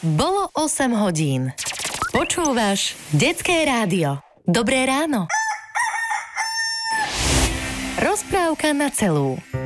Bolo 8 hodín. Počúvaš Detské rádio. Dobré ráno. Rozprávka na celú.